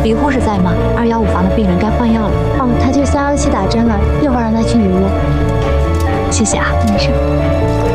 李护士在吗？215房的病人该换药了。 哦，他去317打针了，一会儿让他去女屋。 谢谢啊。 没事。